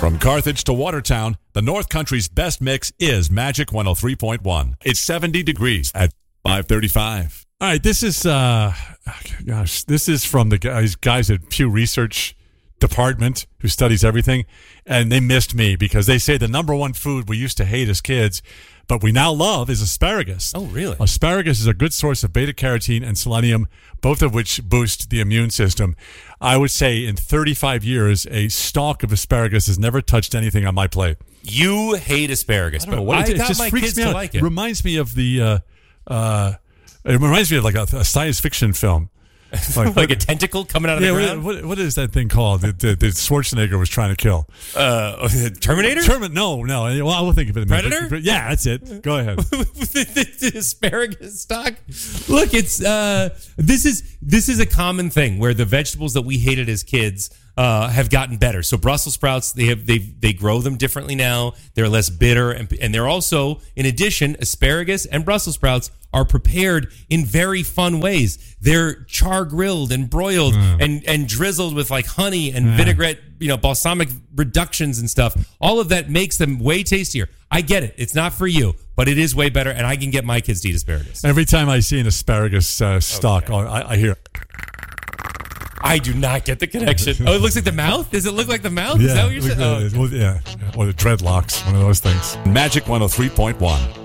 From Carthage to Watertown, the North Country's best mix is Magic 103.1. It's 70 degrees at 5:35. All right, this is this is from the guys at Pew Research Department who studies everything, and they missed me because they say the number one food we used to hate as kids, but we now love is asparagus. Oh, really? Asparagus is a good source of beta-carotene and selenium, both of which boost the immune system. I would say in 35 years, a stalk of asparagus has never touched anything on my plate. You hate asparagus, but it got just my freaks kids me to out. like It it. reminds me of it reminds me of like a science fiction film. Like a tentacle coming out of the ground? What is that thing called that Schwarzenegger was trying to kill? Terminator? No. Well, I will think of it in a minute. Predator? Yeah, that's it. Go ahead. The asparagus stock. Look, it's this is a common thing where the vegetables that we hated as kids have gotten better. So Brussels sprouts, they grow them differently now. They're less bitter, and they're also, in addition, asparagus and Brussels sprouts are prepared in very fun ways. They're char grilled and broiled and drizzled with like honey and vinaigrette, balsamic reductions and stuff. All of that makes them way tastier. I get it. It's not for you, but it is way better, and I can get my kids to eat asparagus. Every time I see an asparagus stalk, Okay. I hear. I do not get the connection. Oh, it looks like the mouth? Does it look like the mouth? Is that what you're saying? Or the dreadlocks, one of those things. Magic 103.1.